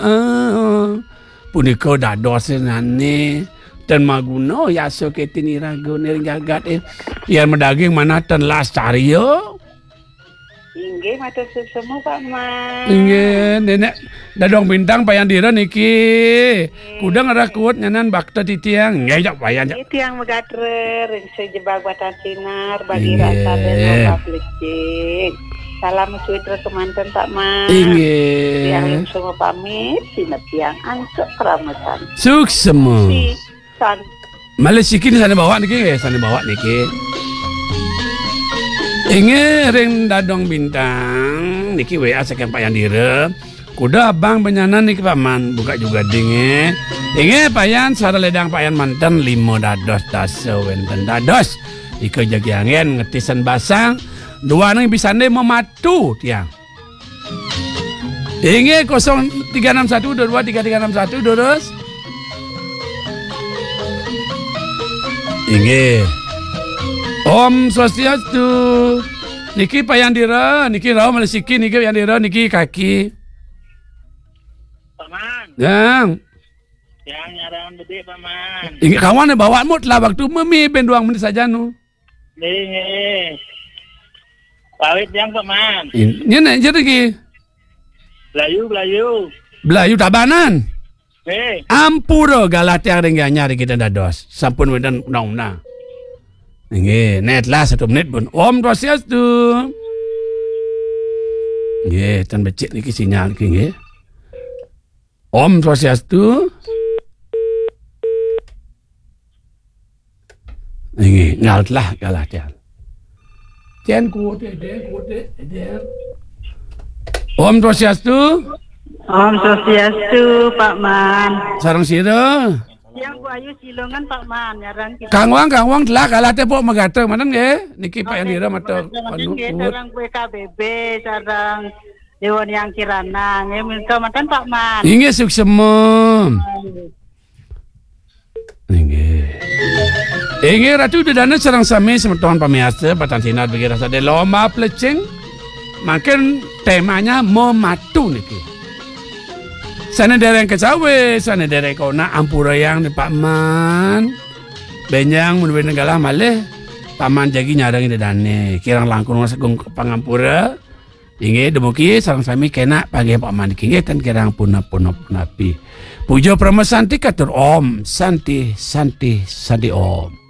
Punika dados senane ten maguna yaso ketin iraga niring jagat yen medaging manatan las cariyo. Inggih matur suwun Paman. Inggih nenek dadong bintang payandira niki. Kudang rakut nyanan bakta titiang. Nggih jak payan jak. Tiang megatrer sejebak batan sinar bagi rasa dan publik. Salam suitra kemanten Pak Man. Inggih. Yang semua pamit tina tiang angkep keramatan. Suksema. San. Malesikin sana bawa niki nggih, sana bawa niki. Inge ring dadong bintang niki WA saking Pak Yandira. Kuda abang benyanan niki Paman buka juga dinge. Inge payan sara ledang payan manten 5 dados dasa wenten dados. Ika jagi angin ngetisan basang. 2 nang bisane mematu tiang. Inge 0361 22 3361 terus. Inge Om Swastiastu. Niki payandira, niki rau malesiki, niki payandira, niki kaki. Paman. Yang Nyaran gede Paman. Ingat kawan bawa mut lah waktu memi ben 2 menit saja nu. Nih. Pawit yang Paman. Ini nak jadi ki. Belayu. Belayu tabanan. Ampura Galatia ringganya kita dados. Sampun wedan undang-undang. Nggih, net lah 1 menit pun. Om Swastiastu. Nggih, tan becik niki sinyal niki nggih. Om Swastiastu. Nggih, ngaltlah Galatia. Jen kude. Om Swastiastu. Om Swastiastu Pak Man. Sareng sira. Yang Ayu Silongan Pak Man nyaran kita. Kang Wang telah Galate pok megateng manen nggih. Niki Pak Yandira mata anu sareng PKBB sareng Dewan yang Kirana nggih minta maten Pak Man. Inggih suksema. Inggih ratu dedana sareng sami semeton pamiarsa Patan Sinar bagi rasa de lomba plecing. Makin temanya mematu niki. Sana dereng kecawe, sana dereng kona ampura yang ni Pak Man. Benyang mun galah malih Paman jagi nyarang dedane. Kirang langkung sagung pangampura. Inggih dumugi sareng sami kena panggih Pak Man iki nggih ten kirang punap napi. Puja Pramesanti katur Om Santi Om.